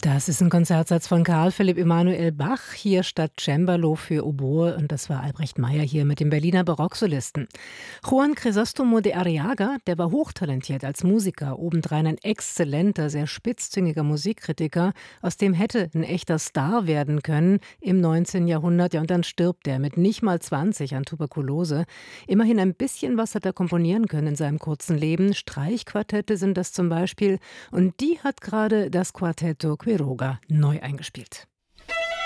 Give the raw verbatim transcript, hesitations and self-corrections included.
Das ist ein Konzertsatz von Karl Philipp Emanuel Bach, hier statt Cembalo für Oboe, und das war Albrecht Meyer hier mit dem Berliner Barocksolisten. Juan Crisóstomo de Arriaga, der war hochtalentiert als Musiker, obendrein ein exzellenter, sehr spitzzüngiger Musikkritiker, aus dem hätte ein echter Star werden können im neunzehnten Jahrhundert. Ja, und dann stirbt er mit nicht mal zwanzig an Tuberkulose. Immerhin ein bisschen was hat er komponieren können in seinem kurzen Leben. Streichquartette sind das zum Beispiel, und die hat gerade das Quartetto Quiroga neu eingespielt.